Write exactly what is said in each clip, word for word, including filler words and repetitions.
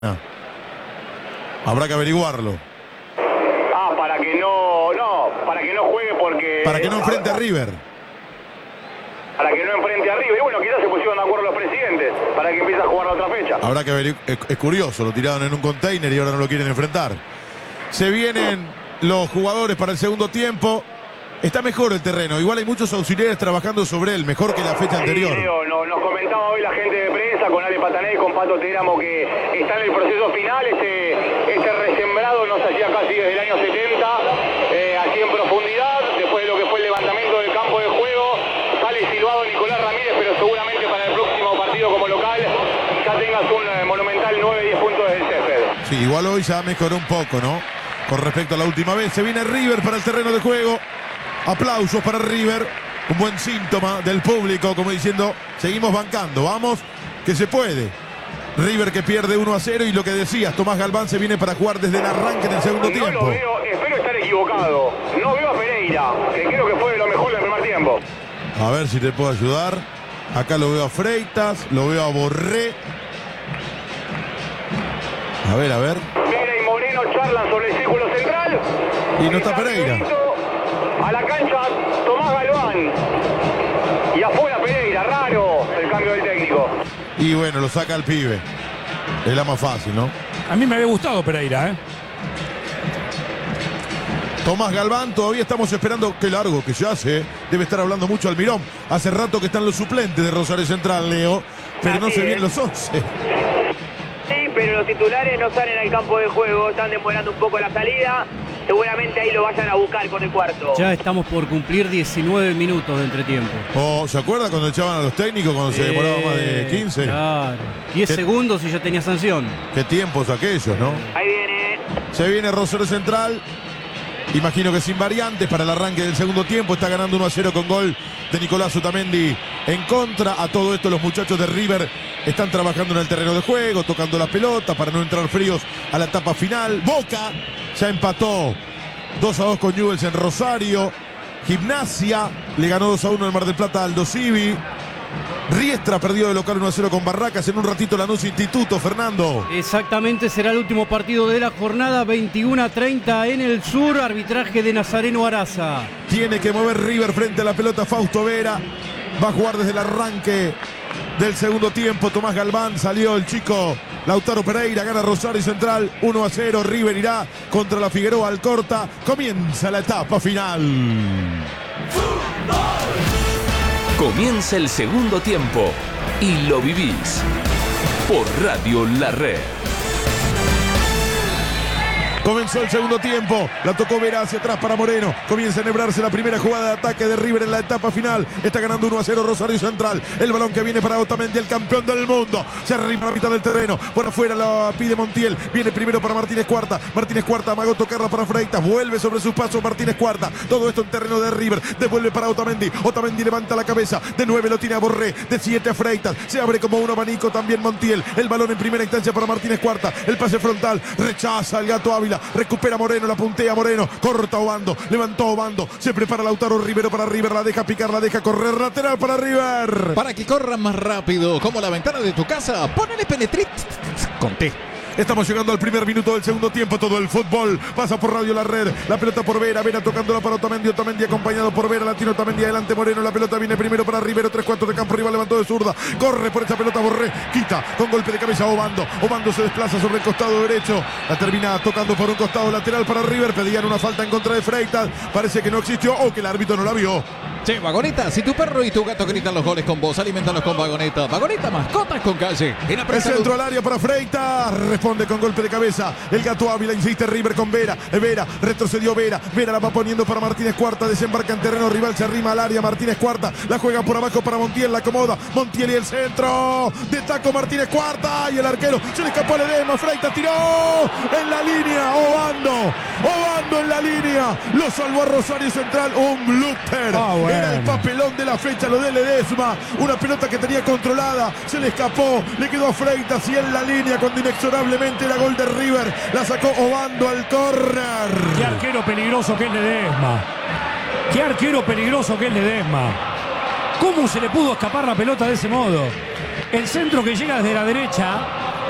Ah. Habrá que averiguarlo. Ah, para que no, no, para que no juegue porque... Para que no enfrente a River. Para que no enfrente a River. Y bueno, quizás se pusieron de acuerdo los presidentes para que empiece a jugar la otra fecha. Habrá que averiguar. Es, es curioso, lo tiraron en un container y ahora no lo quieren enfrentar. Se vienen los jugadores para el segundo tiempo. Está mejor el terreno. Igual hay muchos auxiliares trabajando sobre él, mejor que la fecha Sí, anterior. Leo, no, nos comentaba hoy la gente de prensa con Ale Patané y con Pato Teramo que está en el proceso final. Este, este resembrado nos hacía casi desde el año setenta, eh, aquí en profundidad, después de lo que fue el levantamiento del campo de juego. Sale silbado Nicolás Ramírez, pero seguramente para el próximo partido como local ya tengas un eh, monumental nueve diez puntos desde el césped. Sí, igual hoy ya mejoró un poco, ¿no? Con respecto a la última vez. Se viene River para el terreno de juego. Aplausos para River, un buen síntoma del público, como diciendo, seguimos bancando, vamos, que se puede. River que pierde uno a cero y lo que decías, Tomás Galván se viene para jugar desde el arranque en el segundo No tiempo. lo veo, espero estar equivocado. No veo a Pereira, que creo que fue de lo mejor del primer tiempo. A ver si te puedo ayudar. Acá lo veo a Freitas, lo veo a Borré. A ver, a ver. Vera y Moreno charlan sobre el círculo central. Y no está Pereira. A la cancha Tomás Galván. Y afuera Pereira, raro el cambio del técnico. Y bueno, lo saca el pibe. Es la más fácil, ¿no? A mí me había gustado Pereira, ¿eh? Tomás Galván, todavía estamos esperando. Qué largo que se hace. Debe estar hablando mucho Almirón. Hace rato que están los suplentes de Rosario Central, Leo. Pero no se vienen los once. Sí, pero los titulares no salen al campo de juego. Están demorando un poco la salida. Seguramente ahí lo vayan a buscar con el cuarto. Ya estamos por cumplir diecinueve minutos de entretiempo. Oh, ¿se acuerda cuando echaban a los técnicos cuando se demoraba más de quince? Claro. diez ¿Qué? segundos y ya tenía sanción. Qué tiempos aquellos, ¿no? Ahí viene. Se viene Rosario Central. Imagino que sin variantes para el arranque del segundo tiempo. Está ganando uno a cero con gol de Nicolás Otamendi en contra. A todo esto los muchachos de River están trabajando en el terreno de juego, tocando la pelota para no entrar fríos a la etapa final. Boca ya empató dos a dos con Newell's en Rosario. Gimnasia le ganó dos a uno en Mar del Plata a Aldo Civi. Riestra perdió de local uno a cero con Barracas. En un ratito Lanús Instituto, Fernando. Exactamente, será el último partido de la jornada. veintiuno a treinta en el sur. Arbitraje de Nazareno Araza. Tiene que mover River frente a la pelota Fausto Vera. Va a jugar desde el arranque del segundo tiempo. Tomás Galván, salió el chico Lautaro Pereira, gana Rosario Central uno a cero. River irá contra la Figueroa Alcorta. Comienza la etapa final. Comienza el segundo tiempo y lo vivís por Radio La Red. Comenzó el segundo tiempo, la tocó Vera hacia atrás para Moreno. Comienza a enhebrarse la primera jugada de ataque de River en la etapa final. Está ganando uno a cero Rosario Central. El balón que viene para Otamendi, el campeón del mundo. Se arriba a la mitad del terreno. Por afuera la pide Montiel. Viene primero para Martínez Cuarta. Martínez Cuarta amagó tocarla para Freitas. Vuelve sobre sus pasos Martínez Cuarta. Todo esto en terreno de River. Devuelve para Otamendi. Otamendi levanta la cabeza. De nueve lo tiene a Borré. De siete a Freitas. Se abre como un abanico también Montiel. El balón en primera instancia para Martínez Cuarta. El pase frontal. Rechaza el Gato Ávila. Recupera Moreno, la puntea Moreno, corta Obando, levantó Obando, se prepara Lautaro Rivero para River, la deja picar, la deja correr, lateral para River. Para que corran más rápido, como la ventana de tu casa, ponele Penetrit con T. Estamos llegando al primer minuto del segundo tiempo. Todo el fútbol pasa por Radio La Red. La pelota por Vera. Vera tocándola para Otamendi. Otamendi acompañado por Vera. La tiene Otamendi adelante Moreno. La pelota viene primero para Rivero. Tres cuartos de campo. Rival levantó de zurda. Corre por esa pelota Borré. Quita con golpe de cabeza Obando. Obando se desplaza sobre el costado derecho. La termina tocando por un costado lateral para River. Pedían una falta en contra de Freitas. Parece que no existió o que el árbitro no la vio. Che, Vagoneta, si tu perro y tu gato gritan los goles con vos, alimentalos con Vagoneta. Vagoneta, mascotas con calle. En la El centro al área para Freitas. Responde con golpe de cabeza. El Gato Ávila insiste River con Vera. Vera, retrocedió Vera. Vera la va poniendo para Martínez Cuarta. Desembarca en terreno rival. Se arrima al área. Martínez Cuarta. La juega por abajo para Montiel. La acomoda. Montiel y el centro. De taco Martínez Cuarta. Y el arquero. Se le escapó a Ledesma. Freitas tiró. En la línea. Obando. Obando en la línea. Lo salvó a Rosario Central. Un blooper. Ah, bueno. Era el papelón de la fecha, lo de Ledesma. Una pelota que tenía controlada, se le escapó, le quedó a Freitas y en la línea cuando inexorablemente era gol de River. La sacó Obando al córner. Qué arquero peligroso que es Ledesma. Qué arquero peligroso que es Ledesma. ¿Cómo se le pudo escapar la pelota de ese modo? El centro que llega desde la derecha.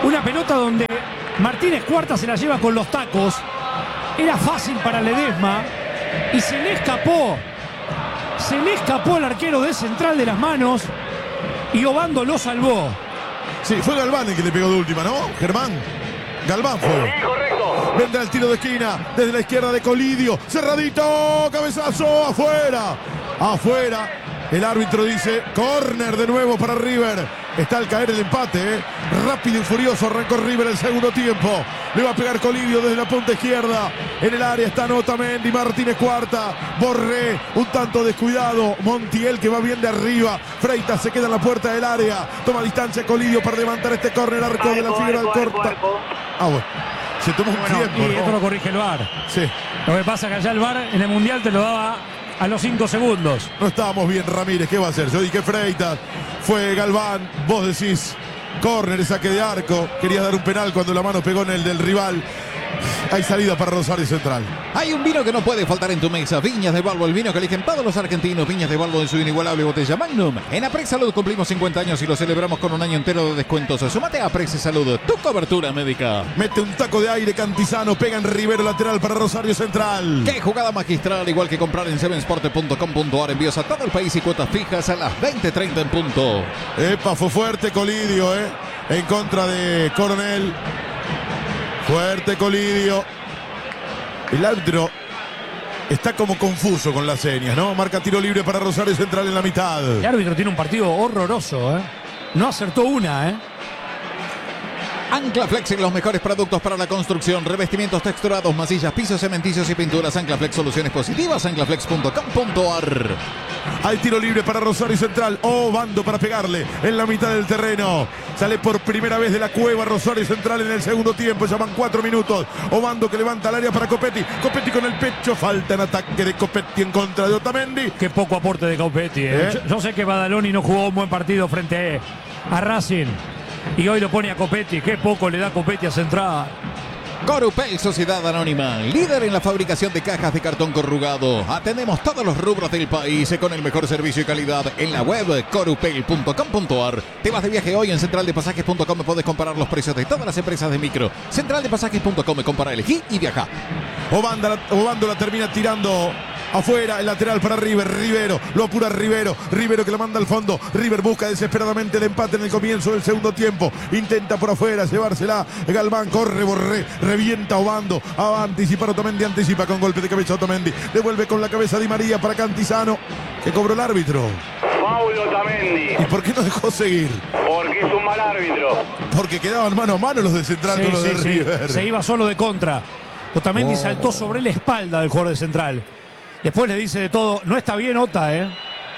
Una pelota donde Martínez Cuarta se la lleva con los tacos. Era fácil para Ledesma y se le escapó. Se le escapó al arquero de Central de las manos y Obando lo salvó. Sí, fue Galván el que le pegó de última, ¿no? Germán. Galván fue. Sí, correcto. Vendrá el tiro de esquina desde la izquierda de Colidio. Cerradito, cabezazo, afuera. Afuera. El árbitro dice córner de nuevo para River. Está al caer el empate, ¿eh? Rápido y furioso arrancó River el segundo tiempo. Le va a pegar Colidio desde la punta izquierda. En el área está Otamendi, Martínez Cuarta, Borré, un tanto descuidado. Montiel que va bien de arriba. Freitas se queda en la puerta del área. Toma distancia Colidio para levantar este córner. Arco de la figura del corta. Ah, bueno. Se tomó un Bueno, tiempo, y ¿no? esto lo corrige el V A R. Sí. Lo que pasa es que allá el V A R en el Mundial te lo daba a los cinco segundos. No estábamos bien, Ramírez. ¿Qué va a hacer? Yo dije Freitas. Fue Galván. Vos decís córner, saque de arco. Querías dar un penal cuando la mano pegó en el del rival. Hay salida para Rosario Central. Hay un vino que no puede faltar en tu mesa. Viñas de Balbo, el vino que eligen todos los argentinos. Viñas de Balbo en su inigualable botella Magnum. En Aprex Salud cumplimos cincuenta años y lo celebramos con un año entero de descuentos. Sumate a Aprex Salud, tu cobertura médica. Mete un taco de aire Cantizano. Pega en Rivero lateral para Rosario Central. Qué jugada magistral, igual que comprar en seven sport punto com punto a r. Envíos a todo el país y cuotas fijas a las veinte treinta en punto. Epa, fue fuerte Colidio, ¿eh? En contra de Coronel. Fuerte Colidio. El árbitro está como confuso con las señas, ¿no? Marca tiro libre para Rosario Central en la mitad. El árbitro tiene un partido horroroso, ¿eh? No acertó una, ¿eh? Anclaflex y los mejores productos para la construcción, revestimientos texturados, masillas, pisos, cementicios y pinturas. Anclaflex, soluciones positivas, anclaflex punto com punto a r. Hay tiro libre para Rosario Central. Obando para pegarle en la mitad del terreno. Sale por primera vez de la cueva Rosario Central en el segundo tiempo. Ya van cuatro minutos. Obando que levanta el área para Copetti. Copetti con el pecho. Falta en ataque de Copetti en contra de Otamendi. Qué poco aporte de Copetti, ¿eh? ¿Eh? Yo, yo sé que Badaloni no jugó un buen partido frente a Racing. Y hoy lo pone a Copetti. Qué poco le da Copetti a Central. Corupel Sociedad Anónima, líder en la fabricación de cajas de cartón corrugado. Atendemos todos los rubros del país con el mejor servicio y calidad en la web corupel punto com punto a r. Te vas de viaje hoy en central de pasajes punto com. Puedes comparar los precios de todas las empresas de micro. central de pasajes punto com. Compara, elegí y viaja. Obando la, Obando la termina tirando afuera, el lateral para River. Rivero, lo apura Rivero. Rivero que la manda al fondo. River busca desesperadamente el empate en el comienzo del segundo tiempo. Intenta por afuera llevársela. Galván corre, Borré, revienta Obando. Va a anticipar Otamendi, anticipa con golpe de cabeza Otamendi. Devuelve con la cabeza Di María para Cantizano, que cobró el árbitro. Paulo Otamendi. ¿Y por qué no dejó seguir? Porque es un mal árbitro. Porque quedaban mano a mano los de Central Sí, con los sí, de sí. River. Se iba solo de contra. Otamendi Oh. saltó sobre la espalda del jugador de Central. Después le dice de todo. No está bien Ota, ¿eh?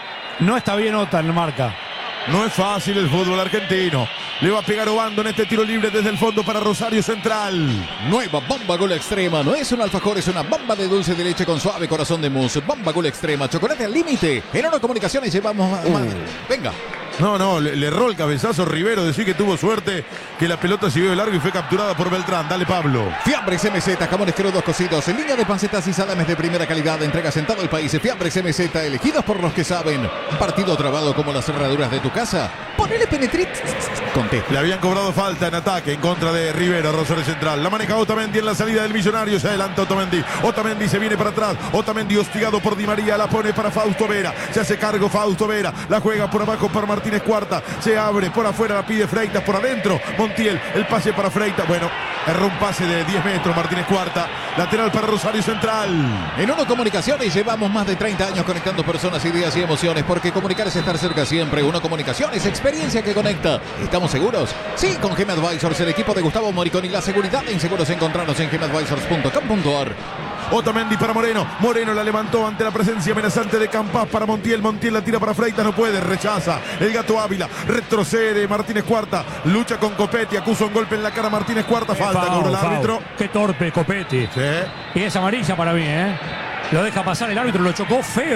No está bien Ota en la marca. No es fácil el fútbol argentino. Le va a pegar Obando en este tiro libre desde el fondo para Rosario Central. Nueva Bomba Gol Extrema. No es un alfajor, es una bomba de dulce de leche con suave corazón de mousse. Bomba Gol Extrema. Chocolate al límite. En Oro Comunicaciones llevamos más. más. Venga. No, no, le, le erró el cabezazo Rivero. Decir que tuvo suerte, que la pelota siguió de largo y fue capturada por Beltrán. Dale, Pablo. Fiambres M Z, jamones crudos cocidos, en línea de pancetas y salames de primera calidad, entregas en todo el país. Fiambres M Z, elegidos por los que saben. Partido trabado como las cerraduras de tu casa. Ponele penetrit con té. Le habían cobrado falta en ataque en contra de Rivero, Rosario Central. La maneja Otamendi en la salida del Millonario. Se adelanta Otamendi. Otamendi se viene para atrás. Otamendi hostigado por Di María. La pone para Fausto Vera. Se hace cargo Fausto Vera. La juega por abajo para Martínez Cuarta. Se abre por afuera. La pide Freitas por adentro. Montiel. El pase para Freitas. Bueno, erró un pase de diez metros Martínez Cuarta. Lateral para Rosario Central. En Uno Comunicaciones llevamos más de treinta años conectando personas, ideas y emociones, porque comunicar es estar cerca siempre. Uno Comunicaciones, experiencia que conecta. ¿Estamos seguros? Sí, con G M Advisors, el equipo de Gustavo Moricón y la seguridad en seguros encontrarnos en g m advisors punto com punto a r. Otamendi para Moreno. Moreno la levantó ante la presencia amenazante de Campas para Montiel. Montiel la tira para Freitas, no puede, rechaza. El Gato Ávila, retrocede Martínez Cuarta. Lucha con Copetti, acusa un golpe en la cara Martínez Cuarta. Falta, Fau, cobró el Fau. árbitro. Qué torpe Copetti. Sí. Y es amarilla para mí, ¿eh? Lo deja pasar el árbitro, lo chocó feo.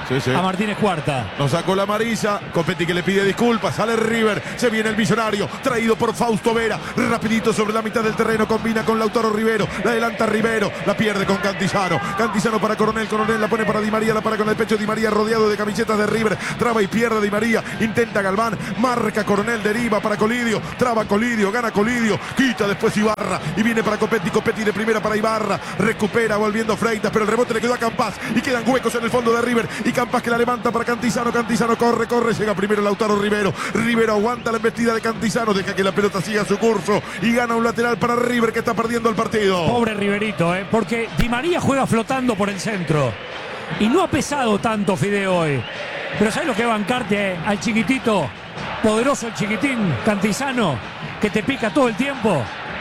Sí, sí. a Martínez Cuarta. Nos sacó la amarilla. Copetti que le pide disculpas. Sale River. Se viene el millonario. Traído por Fausto Vera. Rapidito sobre la mitad del terreno. Combina con Lautaro Rivero. La adelanta Rivero. La pierde con Cantizano. Cantizano para Coronel. Coronel la pone para Di María. La para con el pecho. Di María rodeado de camisetas de River. Traba y pierde Di María. Intenta Galván. Marca Coronel. Deriva para Colidio. Traba Colidio. Gana Colidio. Quita después Ibarra. Y viene para Copetti. Copetti de primera para Ibarra. Recupera volviendo Freitas. Pero el rebote le quedó a Campas. Y quedan huecos en el fondo de River. Y Campas que la levanta para Cantizano. Cantizano corre, corre. Llega primero Lautaro Rivero. Rivero aguanta la embestida de Cantizano. Deja que la pelota siga su curso. Y gana un lateral para River que está perdiendo el partido. Pobre Riverito, ¿eh? Porque Di María juega flotando por el centro. Y no ha pesado tanto Fideo hoy. Pero ¿sabes lo que va a bancarte eh? al chiquitito? Poderoso el chiquitín Cantizano. Que te pica todo el tiempo.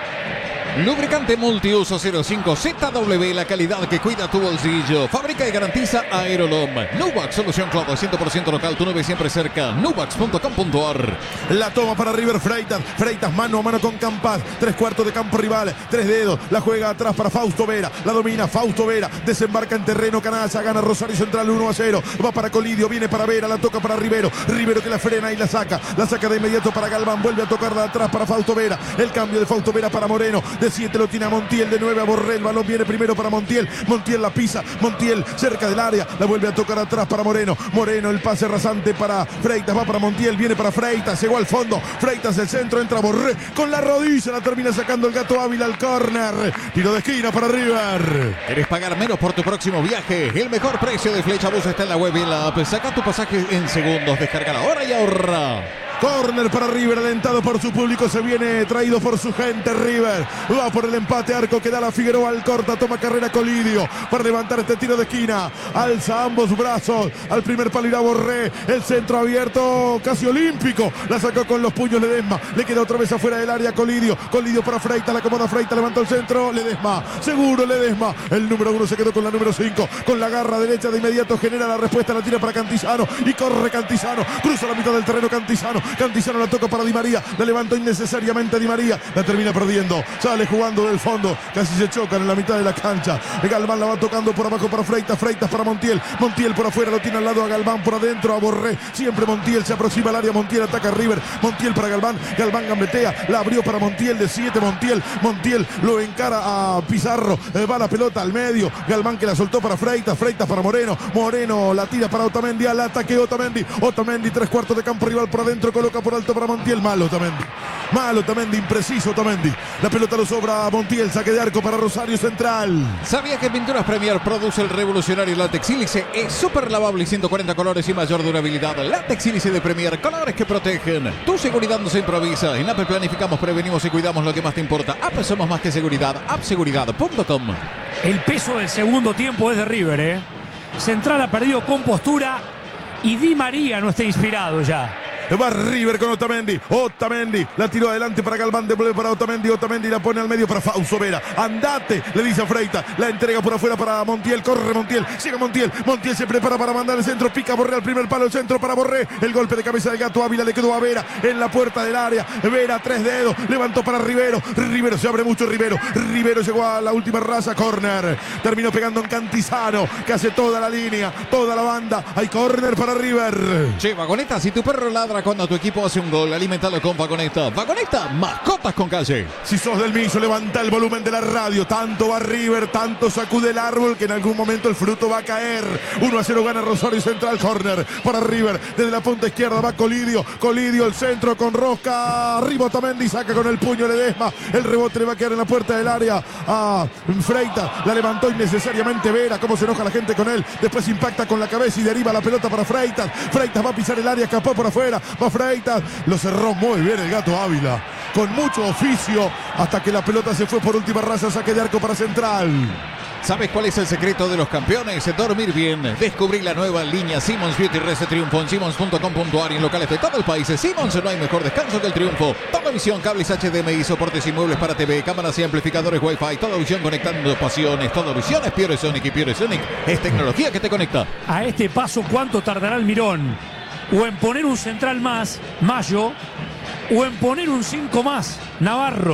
Lubricante multiuso cero cinco Z W, la calidad que cuida tu bolsillo. Fabrica y garantiza Aerolom. Nubax, solución clave cien por ciento local, tu nube siempre cerca. Nubax punto com punto ar. La toma para River Freitas. Freitas mano a mano con Campas. Tres cuartos de campo rival. Tres dedos. La juega atrás para Fausto Vera. La domina Fausto Vera. Desembarca en terreno canalla. Gana Rosario Central uno a cero. Va para Colidio. Viene para Vera. La toca para Rivero. Rivero que la frena y la saca. La saca de inmediato para Galván. Vuelve a tocar de atrás para Fausto Vera. El cambio de Fausto Vera para Moreno. De siete lo tiene a Montiel, de nueve a Borré, el balón viene primero para Montiel, Montiel la pisa, Montiel cerca del área, la vuelve a tocar atrás para Moreno, Moreno el pase rasante para Freitas, va para Montiel, viene para Freitas, llegó al fondo, Freitas el centro, entra Borré, con la rodilla la termina sacando el Gato Ávila al córner, tiro de esquina para River. ¿Quieres pagar menos por tu próximo viaje? El mejor precio de Flecha Bus está en la web y en la app. Saca tu pasaje en segundos, descarga ahora y ahorra. Córner para River, alentado por su público, se viene traído por su gente River. Va por el empate, arco que da la Figueroa al corta, toma carrera Colidio para levantar este tiro de esquina. Alza ambos brazos, al primer palo irá Borré, el centro abierto, casi olímpico. La sacó con los puños Ledesma, le queda otra vez afuera del área Colidio. Colidio para Freitas, la acomoda Freitas, levantó el centro, Ledesma, seguro Ledesma. El número uno se quedó con la número cinco, con la garra derecha de inmediato genera la respuesta, la tira para Cantizano y corre Cantizano, cruza la mitad del terreno Cantizano. Cantizano la toca para Di María, la levantó innecesariamente Di María, la termina perdiendo, sale jugando del fondo, casi se chocan en la mitad de la cancha. Galván la va tocando por abajo para Freitas, Freitas para Montiel, Montiel por afuera, lo tiene al lado a Galván, por adentro a Borré, siempre Montiel se aproxima al área, Montiel ataca a River, Montiel para Galván, Galván gambetea, la abrió para Montiel de siete, Montiel, Montiel lo encara a Pizarro, eh, va la pelota al medio, Galván que la soltó para Freitas, Freitas para Moreno, Moreno la tira para Otamendi, al ataque Otamendi, Otamendi tres cuartos de campo rival por adentro, coloca por alto para Montiel, malo Otamendi, malo Otamendi, impreciso Otamendi, la pelota lo sobra a Montiel, saque de arco para Rosario Central. ¿Sabía que Pinturas Premier produce el revolucionario látex sílice? Es súper lavable y ciento cuarenta colores y mayor durabilidad. Látex sílice de Premier, colores que protegen. Tu seguridad no se improvisa. En App planificamos, prevenimos y cuidamos lo que más te importa. App somos más que seguridad. app seguridad punto com. El peso del segundo tiempo es de River, ¿eh? Central ha perdido compostura y Di María no está inspirado ya. Va River con Otamendi, Otamendi la tiró adelante para Galván, devuelve para Otamendi, Otamendi la pone al medio para Fausto Vera, andate, le dice a Freitas, la entrega por afuera para Montiel, corre Montiel, sigue Montiel, Montiel se prepara para mandar el centro, pica Borré al primer palo, el centro para Borré, el golpe de cabeza del Gato Ávila le quedó a Vera en la puerta del área, Vera tres dedos, levantó para Rivero, Rivero se abre mucho Rivero, Rivero llegó a la última raza, córner, terminó pegando en Cantizano, que hace toda la línea, toda la banda, hay córner para River. Che, Vagoneta, si tu perro ladra cuando tu equipo hace un gol, alimentalo con Vagoneta. Vagoneta, mascotas con calle. Si sos del Millo, levanta el volumen de la radio. Tanto va River, tanto sacude el árbol que en algún momento el fruto va a caer. uno a cero gana Rosario Central, corner para River. Desde la punta izquierda va Colidio. Colidio, el centro con Rosca. Arriba Otamendi, saca con el puño Ledesma. El rebote le va a quedar en la puerta del área a Freitas. La levantó innecesariamente Vera. Cómo se enoja la gente con él. Después impacta con la cabeza y deriva la pelota para Freitas. Freitas va a pisar el área, escapó por afuera. Va Freitas, lo cerró muy bien el Gato Ávila, con mucho oficio, hasta que la pelota se fue por última raza, saque de arco para Central. ¿Sabes cuál es el secreto de los campeones? Dormir bien. Descubrí la nueva línea Simmons Beauty Rest Triunfo en simmons punto com punto ar y en locales de todo el país. Simmons, no hay mejor descanso que el triunfo. Toda visión, cables H D M I, soportes y muebles para T V, cámaras y amplificadores Wi-Fi. Toda visión conectando pasiones. Toda visión es Pure Sonic y Pure Sonic es tecnología que te conecta. A este paso, ¿cuánto tardará el Mirón? O en poner un central más, Mayo, o en poner un cinco más, Navarro.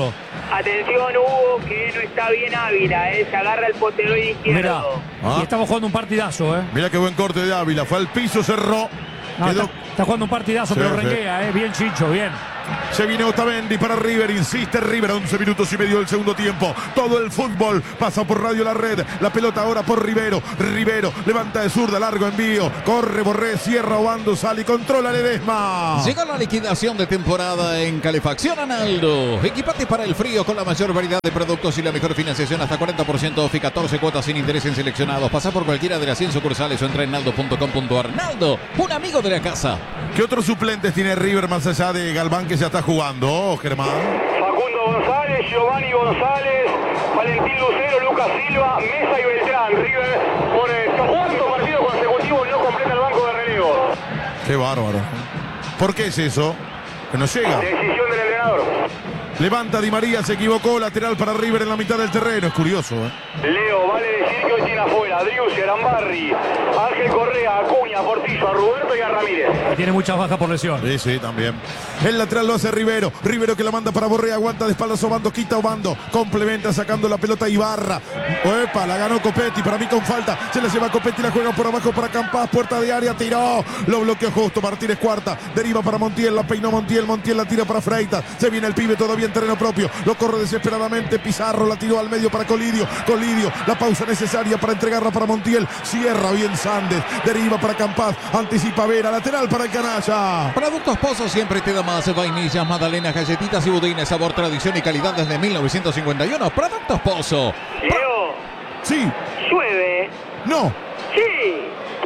Atención, Hugo, que no está bien Ávila, eh, se agarra el posteroide izquierdo. Mirá, Ah. y estamos jugando un partidazo, ¿eh? Mira qué buen corte de Ávila. Fue al piso, cerró. No, Quedó- está, está jugando un partidazo, Sí, pero sí. renguea, ¿eh? Bien, Chicho, bien. Se viene Otamendi para River, insiste River, once minutos y medio del segundo tiempo. Todo el fútbol pasa por Radio La Red. La pelota ahora por Rivero. Rivero levanta de zurda, largo envío. Corre, Borré, cierra, Obando, sale y controla Ledesma. Llegó la liquidación de temporada en Calefacción Analdo. Equipate para el frío con la mayor variedad de productos y la mejor financiación hasta cuarenta por ciento off y catorce cuotas sin interés en seleccionados. Pasa por cualquiera de las cien sucursales o entra en naldo punto com punto ar. Naldo, un amigo de la casa. ¿Qué otros suplentes tiene River más allá de Galván que ya está jugando, oh, Germán? Facundo González, Giovanni González, Valentín Lucero, Lucas Silva, Mesa y Beltrán. River por el cuarto partido consecutivo no completa el banco de relevo. Qué bárbaro. ¿Por qué es eso? Que no llega. Decisión del entrenador. Levanta Di María, se equivocó, lateral para River en la mitad del terreno. Es curioso, ¿eh? Leo, vale decir que hoy tiene afuera Driussi, Arambarri, Ángel Correa, Acuña, Portillo, a Roberto y a Ramírez. Tiene muchas bajas por lesión. Sí, sí, también. El lateral lo hace Rivero. Rivero que la manda para Borré, aguanta de espaldas Obando, quita Obando, complementa sacando la pelota Ibarra. Oepa, la ganó Copetti, para mí con falta. Se la lleva Copetti, la juega por abajo para Campas, puerta de área, tiró. Lo bloqueó justo Martínez Cuarta. Deriva para Montiel, la peinó Montiel, Montiel la tira para Freitas. Se viene el pibe todavía en terreno propio. Lo corre desesperadamente Pizarro, la tiró al medio para Colidio. Colidio, la pausa necesaria para entregarla para Montiel. Cierra bien Sandes, deriva para Campas, anticipa Vera, lateral para el canalla. Productos Pozo siempre te da más. Vainillas, magdalenas, galletitas y budines. Sabor, tradición y calidad desde mil novecientos cincuenta y uno. Productos Pozo. Leo, Sí, llueve. no. Sí.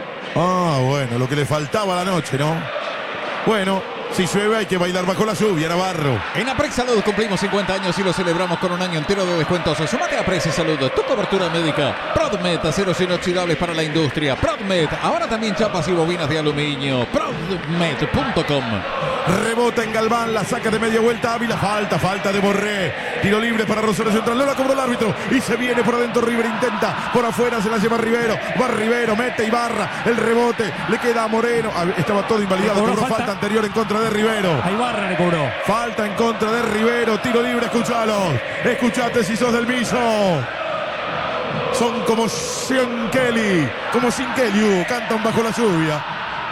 Ah, bueno, lo que le faltaba a la noche, ¿no? Bueno, si llueve hay que bailar bajo la lluvia, Navarro. En Aprex Salud cumplimos cincuenta años y lo celebramos con un año entero de descuentos. Sumate a Aprex Salud, tu cobertura médica. Prodmed, aceros inoxidables para la industria. Prodmed, ahora también chapas y bobinas de aluminio. Prodmed punto com. Rebota en Galván, la saca de media vuelta Ávila, falta, falta de Borré. Tiro libre para Rosario Central, no la cobró el árbitro y se viene por adentro River, intenta, por afuera se la lleva Rivero, va Rivero, mete Ibarra, el rebote, le queda a Moreno, ah, estaba todo invalidado, Cobró cobró falta. falta anterior en contra de Rivero. A Ibarra le cobró. Falta en contra de Rivero, tiro libre, escuchalos, escuchate si sos del Miso. Son como Sean Kelly, como Sin Kelly, uh, cantan bajo la lluvia.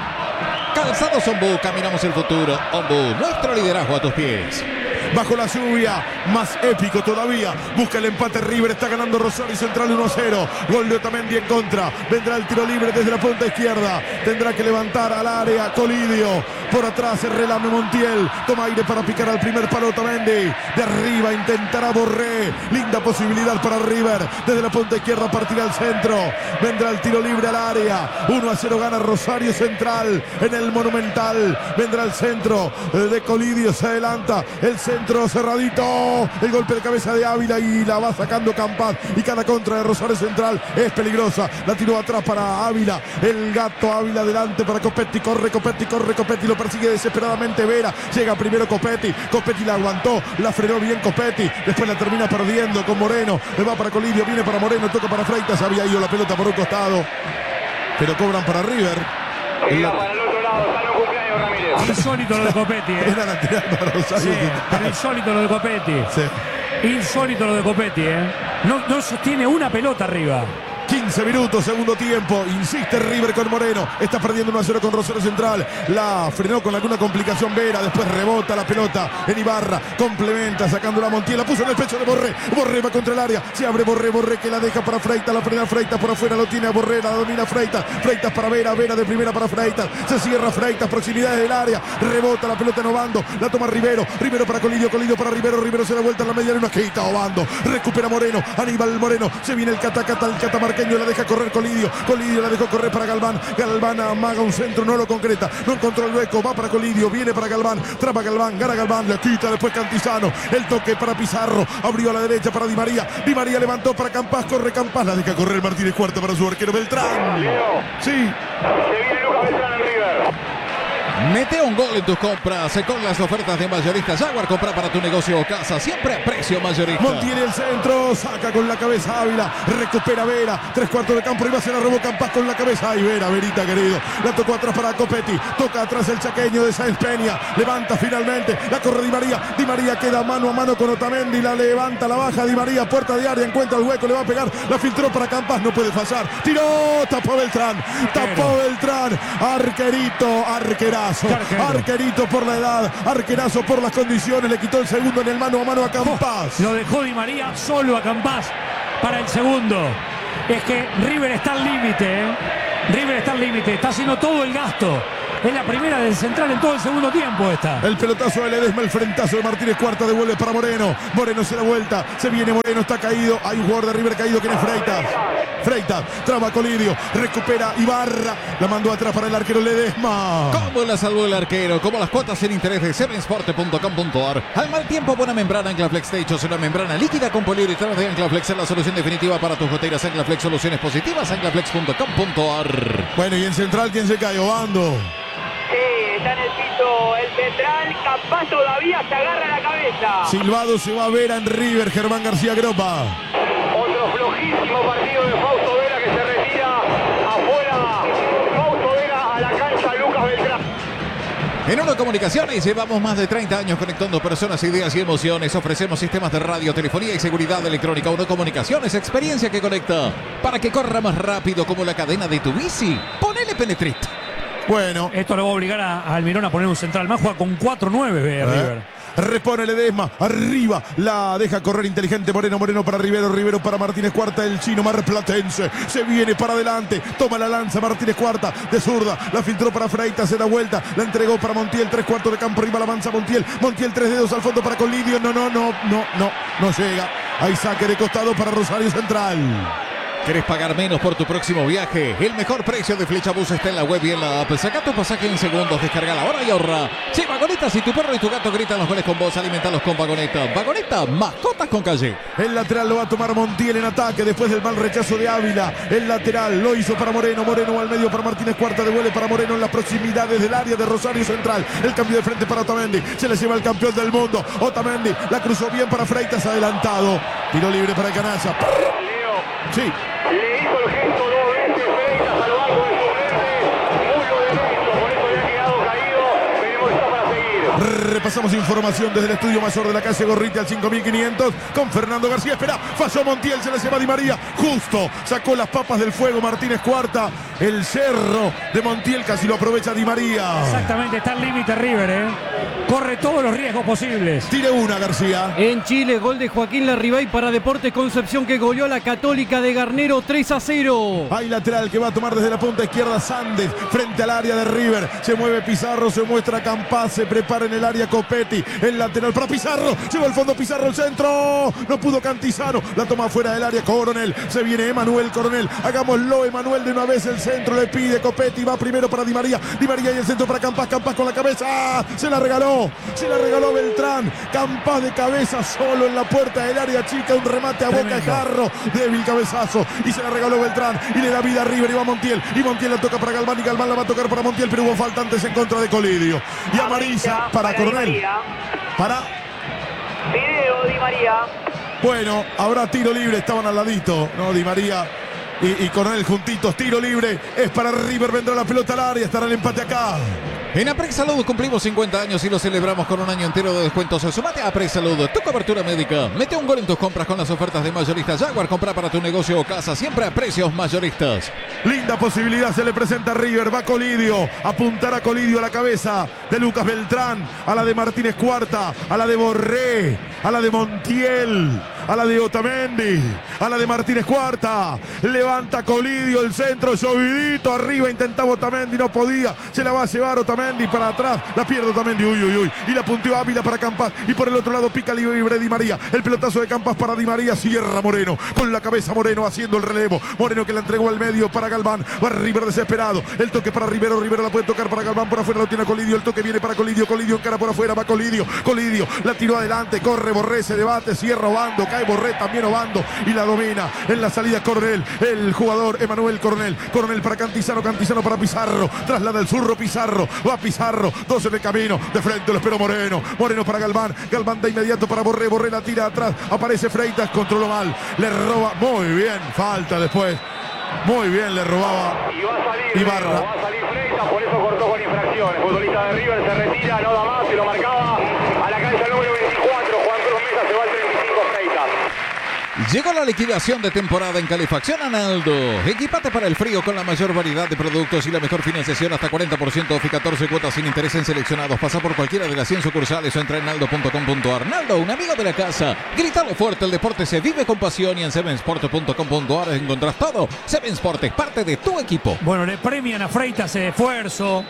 Calzados Ombú, caminamos el futuro. Ombú, nuestro liderazgo a tus pies. Bajo la lluvia, más épico todavía. Busca el empate River, está ganando Rosario Central uno a cero. Gol de Otamendi en contra. Vendrá el tiro libre desde la punta izquierda. Tendrá que levantar al área Colidio. Por atrás el relame Montiel. Toma aire para picar al primer palo Otamendi. De arriba intentará Borré. Linda posibilidad para River. Desde la punta izquierda partirá al centro. Vendrá el tiro libre al área. uno a cero gana Rosario Central en el Monumental. Vendrá el centro de Colidio. Se adelanta el centro cerradito. El golpe de cabeza de Ávila y la va sacando Campas. Y cada contra de Rosario Central es peligrosa. La tiró atrás para Ávila. El gato Ávila adelante para Copetti. Corre Copetti, corre Copetti. Lo persigue desesperadamente Vera. Llega primero Copetti. Copetti la aguantó. La frenó bien Copetti. Después la termina perdiendo con Moreno. Le va para Colidio. Viene para Moreno. Toca para Freitas. Había ido la pelota por un costado. Pero cobran para River. Llega para el otro lado, está en un cumpleaños Ramírez. Insólito lo de Copetti, ¿eh? Era lateral para Rosario Sí, Central. pero insólito lo de Copetti. Sí. Insólito lo de Copetti, ¿eh? No, no sostiene una pelota arriba. quince minutos, segundo tiempo. Insiste River con Moreno. Está perdiendo uno a cero con Rosario Central. La frenó con alguna complicación Vera. Después rebota la pelota en Ibarra. Complementa sacándola a Montiel. La puso en el pecho de Borré. Borré va contra el área. Se abre Borré. Borré que la deja para Freitas. La frena Freitas por afuera. Lo tiene a Borré. La domina Freitas. Freitas para Vera. Vera de primera para Freitas. Se cierra Freitas. Proximidades del área. Rebota la pelota en Obando. La toma Rivero. Rivero para Colidio. Colidio para Rivero. Rivero se da vuelta en la media luna. Quita Obando. Recupera Moreno. Aníbal Moreno. Se viene el catacata. El catamarqueño. La deja correr Colidio. Colidio la dejó correr para Galván. Galván amaga un centro. No lo concreta. No encontró el hueco. Va para Colidio. Viene para Galván. Trapa Galván. Gana Galván. Le quita después Cantizano. El toque para Pizarro. Abrió a la derecha para Di María. Di María levantó para Campas. Corre Campas. La deja correr Martínez Cuarta para su arquero Beltrán. Leo, Sí. se viene Lucas Beltrán en River. Mete un gol en tus compras con las ofertas de Mayoristas Jaguar. Compra para tu negocio o casa, siempre a precio mayorista. Montiel el centro, saca con la cabeza Ávila, recupera Vera, tres cuartos de campo, y va a ser la robó Campas con la cabeza. Ay, Vera, Verita querido, la tocó atrás para Copetti, toca atrás el chaqueño de Sáenz Peña, levanta finalmente, la corre Di María, Di María queda mano a mano con Otamendi, la levanta, la baja Di María, puerta de área, encuentra el hueco, le va a pegar, la filtró para Campas, no puede fallar, tiró, tapó Beltrán, tapó Beltrán, arquerito, arquerazo. Arquero. Arquerito por la edad, arquerazo por las condiciones, le quitó el segundo en el mano a mano a Campas. Oh, lo dejó Di María solo a Campas para el segundo. Es que River está al límite, ¿eh? River está al límite, está haciendo todo el gasto. Es la primera del central en todo el segundo tiempo esta. El pelotazo de Ledesma, el frentazo de Martínez Cuarta, devuelve para Moreno. Moreno se da vuelta, se viene Moreno, está caído. Hay un jugador de River caído que es Freitas. Freitas, traba Colidio, recupera Ibarra, la mandó atrás para el arquero Ledesma. ¿Cómo la salvó el arquero? Como las cuotas sin interés de seven sport punto com punto ar. Al mal tiempo, buena membrana Anclaflex te echos una membrana líquida con poliuretano de Anclaflex es la solución definitiva para tus goteras. Anclaflex, soluciones positivas, anclaflex punto com punto ar. Bueno, y en central, ¿quién se cae? Obando. Sí, está en el piso el central, Campas todavía se agarra la cabeza. Silvado se va a ver en River, Germán García Gropa. Otro flojísimo partido de Fausto Vera que se retira afuera. Fausto Vera a la cancha, Lucas Beltrán. En Uno Comunicaciones llevamos más de treinta años conectando personas, ideas y emociones. Ofrecemos sistemas de radio, telefonía y seguridad electrónica. Uno Comunicaciones, experiencia que conecta. Para que corra más rápido como la cadena de tu bici, ponele Penetrit. Bueno. Esto lo va a obligar a, a Almirón a poner un central más. Juega con cuatro nueve ¿Eh? River. Repone Ledesma, arriba, la deja correr inteligente Moreno, Moreno para Rivero, Rivero para Martínez Cuarta, el chino marplatense, se viene para adelante, toma la lanza Martínez Cuarta, de zurda, la filtró para Freitas, se da vuelta, la entregó para Montiel, tres cuartos de campo, arriba la avanza Montiel, Montiel tres dedos al fondo para Colidio, no, no, no, no, no, no llega, hay saque de costado para Rosario Central. ¿Querés pagar menos por tu próximo viaje? El mejor precio de Flechabús está en la web y en la app. Saca tu pasaje en segundos, descarga la hora y ahorra. Sí, Vagoneta, si tu perro y tu gato gritan los goles con vos, alimentalos con Vagoneta. Vagoneta, mascotas con calle. El lateral lo va a tomar Montiel en ataque después del mal rechazo de Ávila. El lateral lo hizo para Moreno, Moreno al medio para Martínez Cuarta, devuelve para Moreno en las proximidades del área de Rosario Central. El cambio de frente para Otamendi, se le lleva el campeón del mundo. Otamendi la cruzó bien para Freitas, adelantado. Tiro libre para el canalla. Leo. Sí. Le hizo el gesto dos veces Freitas al banco de suplentes, muslo derecho, por eso le ha quedado caído, veremos si está para seguir. Repasamos información desde el estudio mayor de la calle Gorriti al cinco mil quinientos con Fernando García. Espera, falló Montiel, se la lleva Di María. Justo sacó las papas del fuego Martínez Cuarta. El cerro de Montiel casi lo aprovecha Di María. Exactamente, está al límite River, ¿eh? Corre todos los riesgos posibles. Tire una, García. En Chile, gol de Joaquín Larribay para Deportes Concepción que goleó a la Católica de Garnero tres a cero. Hay lateral que va a tomar desde la punta izquierda Sandes frente al área de River. Se mueve Pizarro, se muestra Campas, se prepara en el área Copetti. El lateral para Pizarro. Lleva al fondo Pizarro el centro. No pudo Cantizano. La toma fuera del área Coronel. Se viene Emanuel Coronel. Hagámoslo, Emanuel, de una vez el centro. Le pide Copetti. Va primero para Di María. Di María y el centro para Campas. Campas con la cabeza. Se la regaló. Se la regaló Beltrán. Campas de cabeza solo en la puerta del área chica. Un remate a boca de jarro. Débil cabezazo. Y se la regaló Beltrán. Y le da vida a River. Y va Montiel. Y Montiel la toca para Galván. Y Galván la va a tocar para Montiel. Pero hubo falta antes en contra de Colidio. Y amarilla para, para Coronel. Para. Video Di María. Bueno, habrá tiro libre. Estaban al ladito, ¿no? Di María y, y Coronel juntitos. Tiro libre. Es para River. Vendrá la pelota al área. Estará el empate acá. En Aprex Salud cumplimos cincuenta años y lo celebramos con un año entero de descuentos. Sumate a Aprex Salud, tu cobertura médica. Mete un gol en tus compras con las ofertas de Mayoristas Jaguar. Compra para tu negocio o casa, siempre a precios mayoristas. Linda posibilidad se le presenta a River. Va Colidio. Apuntará Colidio a la cabeza de Lucas Beltrán. A la de Martínez Cuarta. A la de Borré. A la de Montiel. A la de Otamendi. A la de Martínez Cuarta. Levanta Colidio el centro. Llovidito arriba. Intentaba Otamendi. No podía. Se la va a llevar Otamendi para atrás. La pierde Otamendi. Uy, uy, uy. Y la punteó Ávila para Campas. Y por el otro lado pica libre Di María. El pelotazo de Campas para Di María. Cierra Moreno. Con la cabeza Moreno haciendo el relevo. Moreno que la entregó al medio para Galván. Va River desesperado. El toque para Rivero. Rivero la puede tocar para Galván. Por afuera lo tiene Colidio. El toque viene para Colidio. Colidio encara por afuera. Va Colidio. Colidio la tiró adelante. Corre Borré. Se debate. Cierra Obando. cae Borré también Obando y la domina en la salida Coronel, el jugador Emanuel Coronel, Coronel para Cantizano, Cantizano para Pizarro, traslada el zurro Pizarro, va Pizarro, dos en el camino, de frente lo espero Moreno, Moreno para Galván, Galván de inmediato para Borré, Borré la tira atrás, aparece Freitas, controló mal, le roba, muy bien, falta después, muy bien le robaba Y va a salir, Ibarra. Leo, va a salir Freitas, por eso cortó con infracciones. Futbolista de River se retira, no da más, se lo marcaba a la cancha número veinticuatro. Juan Cruz Mesa se va al treinta y cinco Freitas. Llegó la liquidación de temporada en Calefacción Analdo. Equipate para el frío con la mayor variedad de productos y la mejor financiación hasta cuarenta por ciento off y catorce cuotas sin interés en seleccionados. Pasa por cualquiera de las cien sucursales o entra en naldo punto com punto ar. Naldo, un amigo de la casa. Grítalo fuerte, el deporte se vive con pasión y en seven sport punto com punto ar encontrás todo. seven Sport es parte de tu equipo. Bueno, le premian a Freitas el esfuerzo,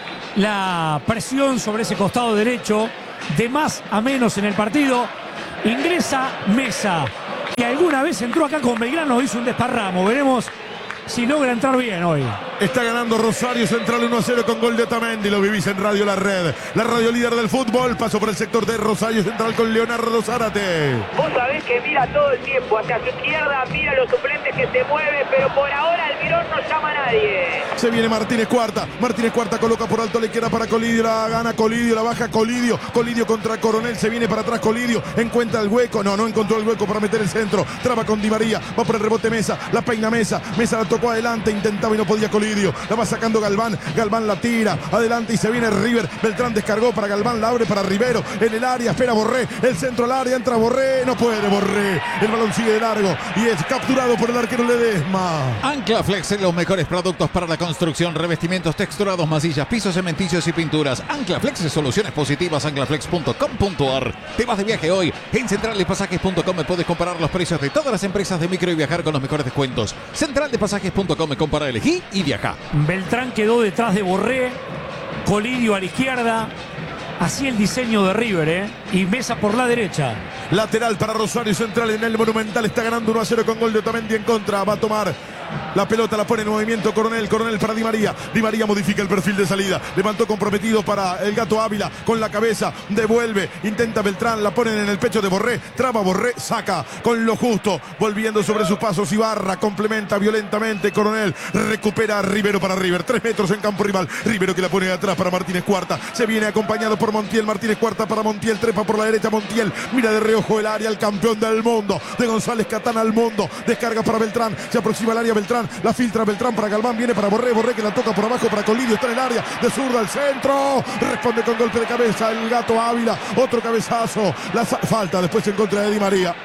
la presión sobre ese costado derecho, de más a menos en el partido. Ingresa Mesa, que alguna vez entró acá con Belgrano, hizo un desparramo. Veremos si logra entrar bien hoy. Está ganando Rosario Central uno a cero con gol de Otamendi. Lo vivís en Radio La Red, la radio líder del fútbol. Paso por el sector de Rosario Central con Leonardo Zárate. Vos sabés que mira todo el tiempo hacia su izquierda, mira los suplentes que se mueven, pero por ahora Almirón no llama a nadie. Se viene Martínez Cuarta. Martínez Cuarta coloca por alto a la izquierda para Colidio. La gana Colidio, la baja Colidio. Colidio contra Coronel. Se viene para atrás Colidio. Encuentra el hueco. No, no encontró el hueco para meter el centro. Traba con Di María. Va por el rebote Mesa. La peina Mesa. Mesa la tocó adelante. Intentaba y no podía Colidio. La va sacando Galván. Galván la tira adelante y se viene River. Beltrán descargó para Galván. La abre para Rivero. En el área. Espera Borré. El centro al área. Entra Borré. No puede Borré. El balón sigue de largo. Y es capturado por el arquero Ledesma. Anclaflex en los mejores productos para la construcción, revestimientos texturados, masillas, pisos cementicios y pinturas. Anclaflex de soluciones positivas, anclaflex punto com punto ar. Te vas de viaje hoy. En central de pasajes punto com puedes comparar los precios de todas las empresas de micro y viajar con los mejores descuentos. central de pasajes punto com, compara, elegí y viaja. Beltrán quedó detrás de Borré, Colidio a la izquierda. Así el diseño de River, ¿eh? Y Mesa por la derecha. Lateral para Rosario Central en el Monumental. Está ganando uno a cero con gol de Otamendi en contra. Va a tomar la pelota, la pone en movimiento Coronel. Coronel para Di María. Di María modifica el perfil de salida. Levantó comprometido para el Gato Ávila. Con la cabeza devuelve. Intenta Beltrán. La ponen en el pecho de Borré. Traba Borré. Saca con lo justo. Volviendo sobre sus pasos. Ibarra complementa violentamente. Coronel recupera a Rivero para River. Tres metros en campo rival. Rivero que la pone atrás para Martínez Cuarta. Se viene acompañado por Montiel. Martínez Cuarta para Montiel. Trepa por la derecha. Montiel mira de reojo el área. El campeón del mundo. De González Catán al mundo. Descarga para Beltrán. Se aproxima al área Beltrán. La filtra Beltrán para Galván. Viene para Borré. Borré que la toca por abajo para Colidio. Está en el área. De zurda al centro. Responde con golpe de cabeza el Gato Ávila. Otro cabezazo. La falta después en contra de Di María.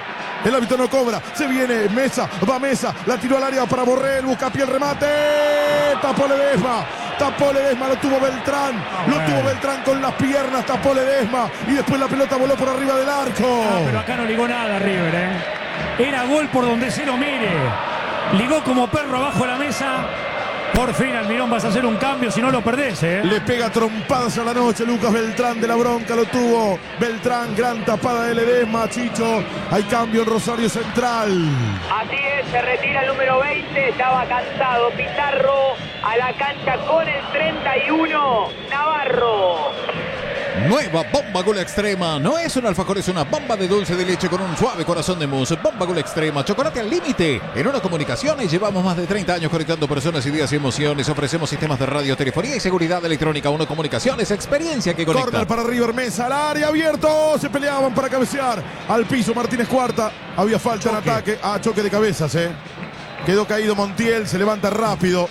El árbitro no cobra. Se viene Mesa. Va Mesa. La tiró al área para Borré. Busca pie el remate. Tapó Ledesma. Tapó Ledesma. Lo tuvo Beltrán. Lo tuvo Beltrán con las piernas. Tapó Ledesma. Y después la pelota voló por arriba del arco. Ah, pero acá no ligó nada River, ¿eh? Era gol por donde se lo mire. Ligó como perro abajo la mesa. Por fin, Almirón, vas a hacer un cambio si no lo perdés, ¿eh? Le pega trompadas a la noche Lucas Beltrán de la bronca, lo tuvo Beltrán, gran tapada de Ledesma, Chicho. Hay cambio en Rosario Central. Así es, se retira el número veinte, estaba cansado Pizarro a la cancha con el treinta y uno, Navarro. Nueva Bomba Gula Extrema. No es un alfajor, es una bomba de dulce de leche con un suave corazón de mousse. Bomba Gula Extrema, chocolate al límite. En Una Comunicaciones llevamos más de treinta años conectando personas, ideas y emociones. Ofrecemos sistemas de radio, telefonía y seguridad electrónica. Una Comunicaciones, experiencia que conecta. Corner para River, Mesa, al área abierto. Se peleaban para cabecear. Al piso Martínez Cuarta. Había falta en ataque. Ah, choque de cabezas, eh. Quedó caído Montiel, se levanta rápido.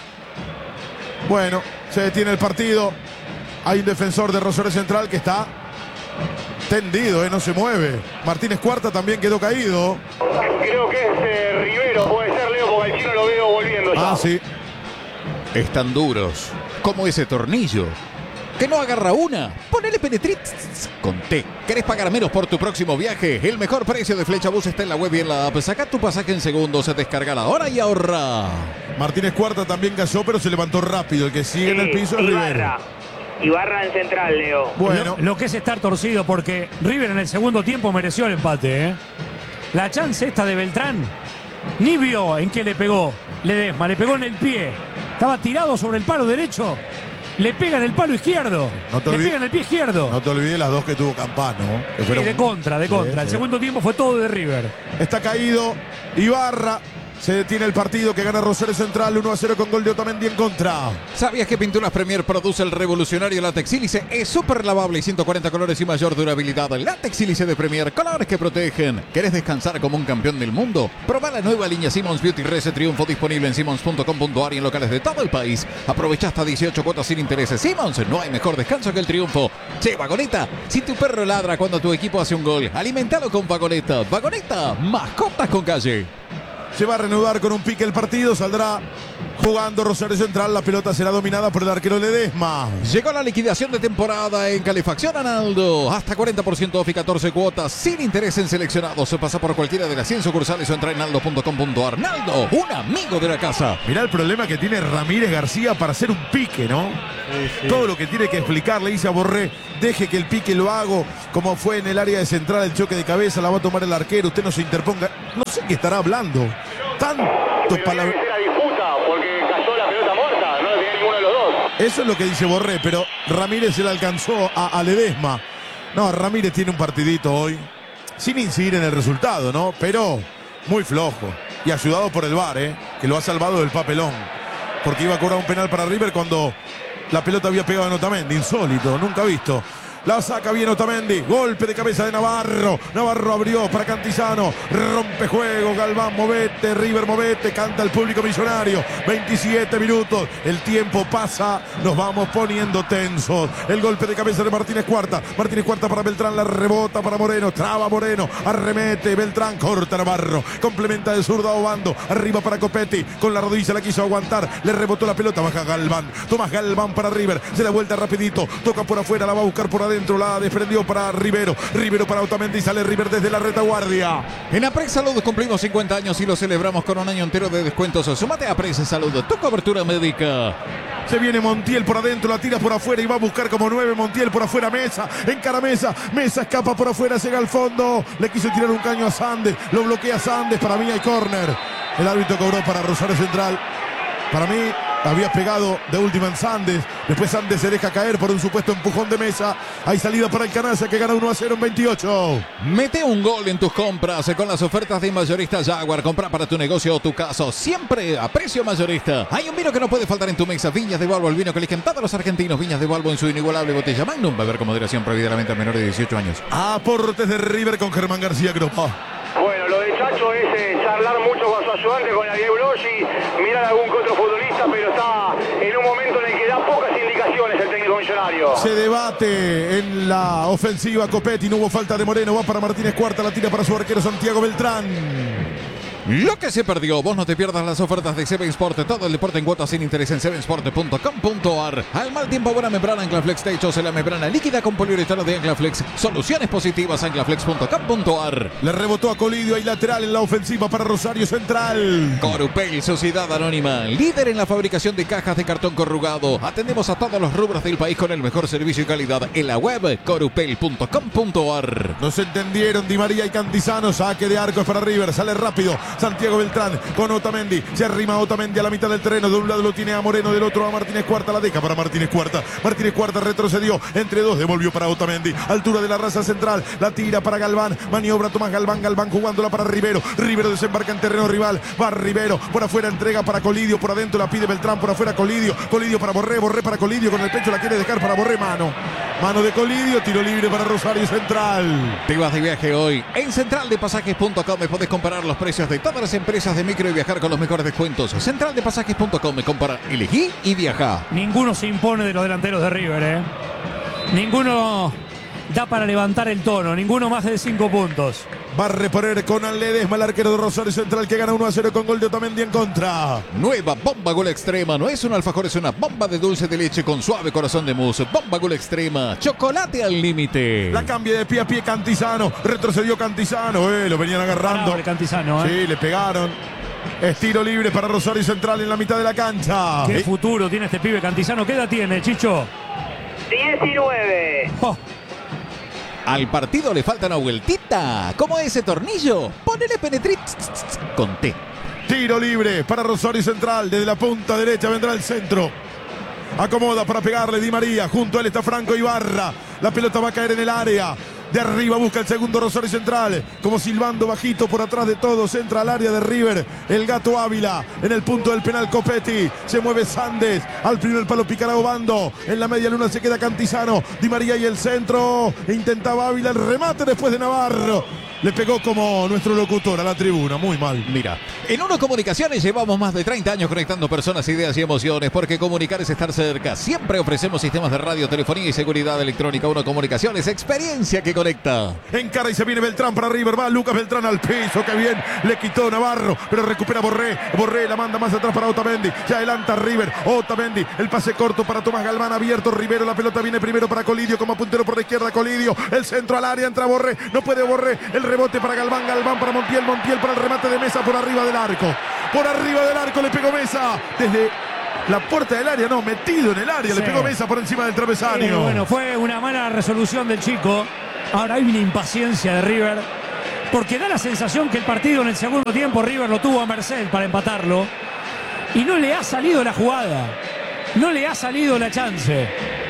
Bueno, se detiene el partido. Hay un defensor de Rosario Central que está tendido, eh, no se mueve. Martínez Cuarta también quedó caído. Creo que es eh, Rivero, puede ser Leo, porque al chino lo veo volviendo ya. Ah, sí. Están duros, como ese tornillo. ¿Que no agarra una? Ponele Penetrit con T. ¿Querés pagar menos por tu próximo viaje? El mejor precio de Flechabús está en la web y en la app. Saca tu pasaje en segundos, se descarga la hora y ahorra. Martínez Cuarta también cayó, pero se levantó rápido. El que sigue Sí, en el piso es Ibarra. Rivero. Ibarra en central, Leo. Bueno, Lo, lo que es estar torcido, porque River en el segundo tiempo mereció el empate, ¿eh? La chance esta de Beltrán, ni vio en qué le pegó Ledesma, le pegó en el pie. Estaba tirado sobre el palo derecho Le pega en el palo izquierdo. No te Le olvides- pega en el pie izquierdo. No te olvides las dos que tuvo Campano. Que Sí, fueron- de contra, de Sí, contra. El sí. segundo tiempo fue todo de River. Está caído Ibarra. Se detiene el partido que gana Rosario Central uno a cero con gol de Otamendi en contra. ¿Sabías que Pinturas Premier produce el revolucionario látex sílice? Es súper lavable y ciento cuarenta colores y mayor durabilidad. Látex sílice de Premier, colores que protegen. ¿Querés descansar como un campeón del mundo? Probá la nueva línea Simmons Beauty Reset Triunfo disponible en simmons punto com punto a r y en locales de todo el país. Aprovecha hasta dieciocho cuotas sin intereses. Simmons, no hay mejor descanso que el triunfo. Che, Vagoneta, si tu perro ladra cuando tu equipo hace un gol, alimentalo con Vagoneta. Vagoneta, mascotas con calle. Se va a reanudar con un pique el partido. Saldrá jugando Rosario Central. La pelota será dominada por el arquero Ledesma. Llegó la liquidación de temporada en Calefacción Analdo. Hasta cuarenta por ciento off y catorce cuotas sin interés en seleccionados. Se pasa por cualquiera de las cien sucursales o entra en naldo punto com punto a r. Naldo, un amigo de la casa. Mirá el problema que tiene Ramírez García para hacer un pique, ¿no? Todo lo que tiene que explicar, le dice a Borré, deje que el pique lo hago, como fue en el área de central, el choque de cabeza, la va a tomar el arquero, usted no se interponga. No sé qué estará hablando. Tanto Pero palabra. tiene que ser la disputa, porque cayó la pelota muerta, no la tenía ninguno de los dos. Eso es lo que dice Borré, pero Ramírez se le alcanzó a, a Ledesma. No, Ramírez tiene un partidito hoy, sin incidir en el resultado, ¿no? Pero muy flojo. Y ayudado por el V A R, ¿eh? Que lo ha salvado del papelón. Porque iba a cobrar un penal para River cuando la pelota había pegado en Otamendi. Insólito, nunca visto. La saca bien Otamendi. Golpe de cabeza de Navarro. Navarro abrió para Cantizano. Rompe juego. Galván, movete. River, movete. Canta el público millonario. veintisiete minutos. El tiempo pasa. Nos vamos poniendo tensos. El golpe de cabeza de Martínez Cuarta. Martínez Cuarta para Beltrán. La rebota para Moreno. Traba Moreno. Arremete. Beltrán. Corta Navarro. Complementa de zurdo a Obando. Arriba para Copetti. Con la rodilla la quiso aguantar. Le rebotó la pelota. Baja Galván. Tomás Galván para River. Se da vuelta rapidito. Toca por afuera. La va a buscar por adentro. Dentro la desprendió para Rivero. Rivero para Otamendi. Sale River desde la retaguardia. En Aprex Salud cumplimos cincuenta años y lo celebramos con un año entero de descuentos. Sumate a Aprex Salud, tu cobertura médica. Se viene Montiel por adentro, la tira por afuera y va a buscar como nueve. Montiel por afuera, Mesa, encara Mesa. Mesa escapa por afuera, llega al fondo. Le quiso tirar un caño a Sandes. Lo bloquea Sandes. Para mí hay córner. El árbitro cobró para Rosario Central. Para mí había pegado de última en Sandes. Después Sandes se deja caer por un supuesto empujón de Mesa. Hay salida para el Canalla que gana uno a cero en veintiocho. Mete un gol en tus compras con las ofertas de Mayorista Jaguar. Compra para tu negocio o tu caso, siempre a precio mayorista. Hay un vino que no puede faltar en tu mesa. Viñas de Balbo, el vino que eligen todos los argentinos. Viñas de Balbo en su inigualable botella Magnum. Beber con moderación, prohibida la venta a menores de dieciocho años. Aportes de River con Germán García Gropa. Bueno, lo de Chacho es eh, charlar mucho con su ayudante, con Ariel Broggi, mirar a algún que otro futbolista, pero está en un momento en el que da pocas indicaciones el técnico millonario. Se debate en la ofensiva Copetti, no hubo falta de Moreno, va para Martínez Cuarta, la tira para su arquero Santiago Beltrán. Lo que se perdió, vos no te pierdas las ofertas de Seven Sport, todo el deporte en cuotas sin interés en seven sport punto com punto a r. Al mal tiempo, buena membrana Anclaflex te echó la membrana líquida con poliuretano de Anclaflex. Soluciones positivas anclaflex punto com punto a r. Le rebotó a Colidio, hay lateral en la ofensiva para Rosario Central. Corupel, Sociedad Anónima, líder en la fabricación de cajas de cartón corrugado. Atendemos a todos los rubros del país con el mejor servicio y calidad en la web corupel punto com punto a r. No se entendieron Di María y Cantizano, saque de arcos para River, sale rápido Santiago Beltrán con Otamendi, se arrima Otamendi a la mitad del terreno, de un lado lo tiene a Moreno, del otro a Martínez Cuarta, la deja para Martínez Cuarta, Martínez Cuarta retrocedió, entre dos devolvió para Otamendi, altura de la raza central, la tira para Galván, maniobra Tomás Galván, Galván jugándola para Rivero, Rivero desembarca en terreno rival, va Rivero, por afuera entrega para Colidio, por adentro la pide Beltrán, por afuera Colidio, Colidio para Borré, Borré para Colidio, con el pecho la quiere dejar para Borré, mano, mano de Colidio, tiro libre para Rosario Central. Te vas de viaje hoy. En central de pasajes punto com podés comparar los precios de todas las empresas de micro y viajar con los mejores descuentos. central de pasajes punto com, compara, elegí y viaja. Ninguno se impone de los delanteros de River, ¿eh? Ninguno da para levantar el tono, ninguno más de cinco puntos. Va a reponer con Ledesma, el arquero de Rosario Central, que gana uno a cero con gol de Otamendi en contra. Nueva Bomba Gol Extrema. No es un alfajor, es una bomba de dulce de leche con suave corazón de mousse. Bomba Gol Extrema. Chocolate al límite. La cambia de pie a pie Cantizano. Retrocedió Cantizano. Eh, lo venían agarrando. Parable Cantizano, ¿eh? Sí, le pegaron. Es tiro libre para Rosario Central en la mitad de la cancha. Qué Eh, futuro tiene este pibe Cantizano. ¿Qué edad tiene, Chicho? diecinueve. Oh, Al partido le falta una vueltita. ¿Cómo es ese tornillo? Ponele penetrit con T. Tiro libre para Rosario Central. Desde la punta derecha vendrá el centro. Acomoda para pegarle Di María. Junto a él está Franco Ibarra. La pelota va a caer en el área. De arriba busca el segundo Rosario Central. Como silbando bajito por atrás de todos. Entra al área de River. El Gato Ávila. En el punto del penal Copetti. Se mueve Sandes. Al primer palo picará Obando. En la media luna se queda Cantizano. Di María y el centro. Intentaba Ávila el remate después de Navarro. Le pegó como nuestro locutor a la tribuna, muy mal. Mira, en Uno Comunicaciones llevamos más de treinta años conectando personas, ideas y emociones, porque comunicar es estar cerca. Siempre ofrecemos sistemas de radio, telefonía y seguridad electrónica. Uno Comunicaciones, experiencia que conecta. Encara y se viene Beltrán para River, va Lucas Beltrán al piso, que bien, le quitó Navarro, pero recupera Borré. Borré la manda más atrás para Otamendi, se adelanta River, Otamendi, el pase corto para Tomás Galván, abierto Rivero, la pelota viene primero para Colidio, como puntero por la izquierda Colidio, el centro al área, entra Borré, no puede Borré, el rebote para Galván, Galván para Montiel, Montiel para el remate de Mesa por arriba del arco. Por arriba del arco le pegó Mesa. Desde la puerta del área, no, metido en el área, sí. Le pegó Mesa por encima del travesaño. Sí, bueno, fue una mala resolución del chico. Ahora hay una impaciencia de River, porque da la sensación que el partido en el segundo tiempo River lo tuvo a merced para empatarlo. Y no le ha salido la jugada. No le ha salido la chance.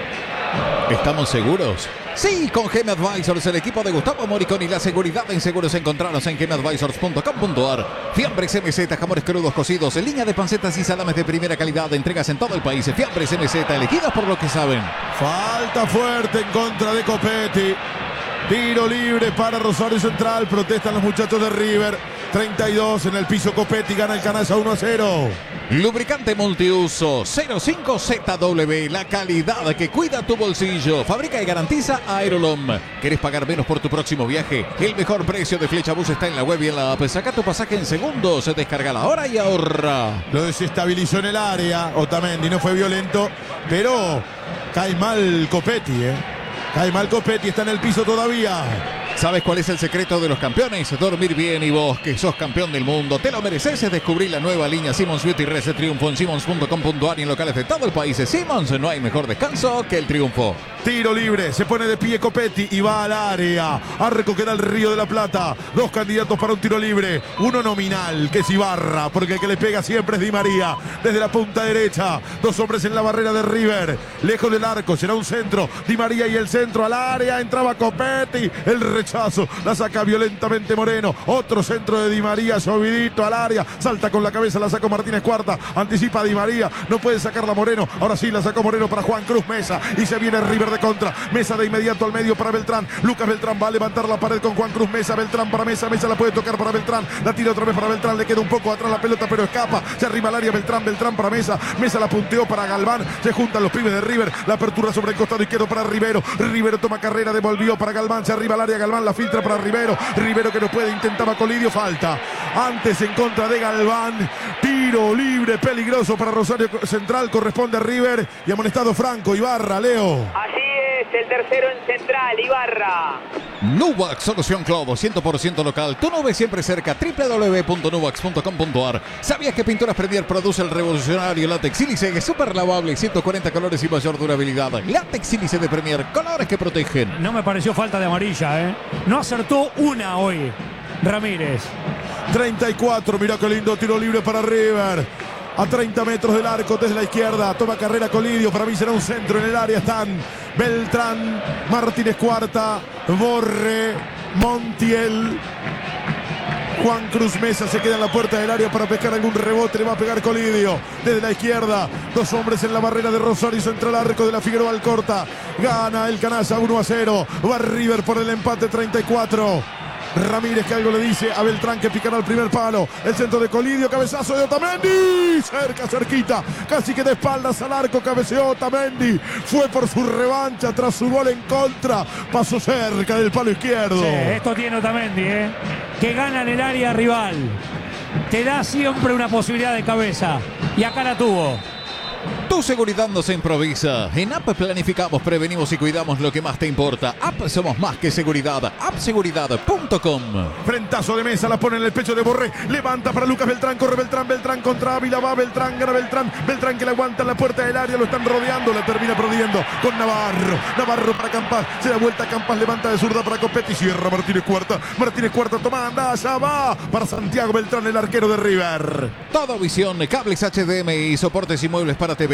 ¿Estamos seguros? Sí, con Gem Advisors, el equipo de Gustavo Moricón y la seguridad en seguros encontraros en gem advisors punto com punto a r. Fiambres M Z, jamones crudos cocidos, en línea de pancetas y salames de primera calidad, entregas en todo el país. Fiambres M Z, elegidos por lo que saben. Falta fuerte en contra de Copetti. Tiro libre para Rosario Central, protestan los muchachos de River. treinta y dos en el piso Copetti, gana el Canalla uno a cero. Lubricante multiuso cero cinco Z W, la calidad que cuida tu bolsillo. Fabrica y garantiza Aerolom. ¿Querés pagar menos por tu próximo viaje? El mejor precio de Flechabús está en la web y en la app. Saca tu pasaje en segundos, descarga ahora y ahorra. Lo desestabilizó en el área Otamendi, no fue violento, pero cae mal Copetti, ¿eh? Cae mal Copetti, está en el piso todavía. ¿Sabes cuál es el secreto de los campeones? Dormir bien, y vos, que sos campeón del mundo, te lo mereces. Descubrir la nueva línea Simmons Beauty Rest Triunfo en simmons punto com punto a r y en locales de todo el país. Simmons, no hay mejor descanso que el triunfo. Tiro libre, se pone de pie Copetti y va al área. Arco que da el Río de la Plata. Dos candidatos para un tiro libre. Uno nominal, que es Ibarra, porque el que le pega siempre es Di María. Desde la punta derecha, dos hombres en la barrera de River. Lejos del arco, será un centro. Di María y el centro al área. Entraba Copetti, el rechazo. La saca violentamente Moreno. Otro centro de Di María, Llovidito al área. Salta con la cabeza, la sacó Martínez Cuarta. Anticipa a Di María. No puede sacarla Moreno. Ahora sí la sacó Moreno para Juan Cruz Mesa. Y se viene River de contra. Mesa de inmediato al medio para Beltrán. Lucas Beltrán va a levantar la pared con Juan Cruz Mesa. Beltrán para Mesa. Mesa la puede tocar para Beltrán. La tira otra vez para Beltrán. Le queda un poco atrás la pelota, pero escapa. Se arriba al área Beltrán. Beltrán para Mesa. Mesa la punteó para Galván. Se juntan los pibes de River. La apertura sobre el costado izquierdo para Rivero. Rivero toma carrera. Devolvió para Galván. Se arriba al área Galván. La filtra para Rivero. Rivero que no puede. Intentaba Colidio. Falta. Antes en contra de Galván. Tiro libre peligroso para Rosario Central. Corresponde a River. Y amonestado Franco Ibarra. Leo. Así es, el tercero en Central, Ibarra. Nuvax, solución Clodo, cien por ciento local. Tu nube siempre cerca, w w w punto nuvax punto com punto a r. ¿Sabías que Pinturas Premier produce el revolucionario látex sílice, que es súper lavable, ciento cuarenta colores y mayor durabilidad? Látex sílice de Premier, colores que protegen. No me pareció falta de amarilla, ¿eh? No acertó una hoy Ramírez. treinta y cuatro, mirá qué lindo tiro libre para River. A treinta metros del arco desde la izquierda. Toma carrera Colidio. Para mí será un centro en el área. Están Beltrán, Martínez Cuarta, Borré, Montiel. Juan Cruz Mesa se queda en la puerta del área para pescar algún rebote. Le va a pegar Colidio desde la izquierda. Dos hombres en la barrera de Rosario. Central arco de la Figueroa Alcorta. Gana el Canalla uno a cero. Va River por el empate treinta y cuatro. Ramírez que algo le dice a Beltrán, que picará el primer palo. El centro de Colidio, cabezazo de Otamendi. Cerca, cerquita, casi que de espaldas al arco, cabeceó Otamendi. Fue por su revancha tras su gol en contra. Pasó cerca del palo izquierdo. Sí, esto tiene Otamendi, ¿eh? Que gana en el área rival. Te da siempre una posibilidad de cabeza. Y acá la tuvo. Tu seguridad no se improvisa. En App planificamos, prevenimos y cuidamos lo que más te importa. App somos más que seguridad. app seguridad punto com. Frentazo de Mesa, la pone en el pecho de Borré. Levanta para Lucas Beltrán, corre Beltrán, Beltrán contra Ávila, va Beltrán, gana Beltrán. Beltrán que le aguanta en la puerta del área, lo están rodeando, la termina perdiendo con Navarro. Navarro para Campas, se da vuelta Campas, levanta de zurda para Copetti, cierra Martínez Cuarta. Martínez Cuarta toma, anda, allá va para Santiago Beltrán, el arquero de River. Todo visión, cables H D M I, soportes y muebles para T V.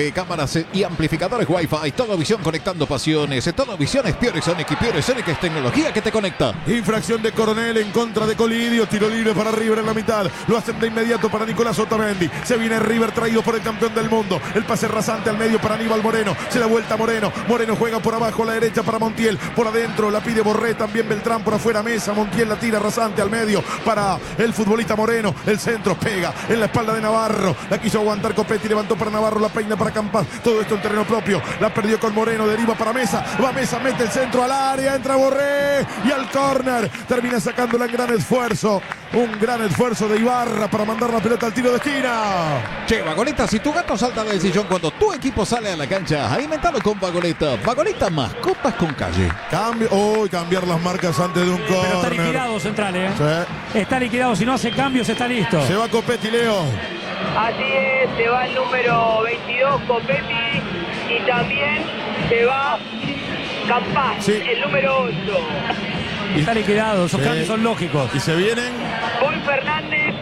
T, cámaras y amplificadores Wi-Fi. Todo Visión conectando pasiones. Todo Visión es Pure Sonic y Pure Sonic es tecnología que te conecta. Infracción de Coronel en contra de Colidio. Tiro libre para River en la mitad. Lo hacen de inmediato para Nicolás Otamendi. Se viene River traído por el campeón del mundo. El pase rasante al medio para Aníbal Moreno. Se da vuelta Moreno. Moreno juega por abajo a la derecha para Montiel. Por adentro la pide Borré. También Beltrán por afuera. Mesa. Montiel la tira rasante al medio para el futbolista Moreno. El centro pega en la espalda de Navarro. La quiso aguantar Copetti. Levantó para Navarro. La peina para Campas. Todo esto en terreno propio. La perdió con Moreno. Deriva para Mesa. Va Mesa. Mete el centro al área. Entra Borré. Y al córner. Termina sacándola en gran esfuerzo. Un gran esfuerzo de Ibarra para mandar la pelota al tiro de esquina. Che, Vagoneta, si tu gato salta del sillón cuando tu equipo sale a la cancha, alimentalo con Vagoneta. Vagoneta, mascotas con calle. Cambio. Uy, oh, cambiar las marcas antes de un córner. Pero está liquidado Central, ¿eh? Sí. Está liquidado. Si no hace cambios, está listo. Se va Copetti, Leo. Así es, se va el número veintidós, Copetti, y también se va Campas, Sí. el número ocho. Está liquidado. Esos Sí. cambios son lógicos. Y se vienen. Paul Fernández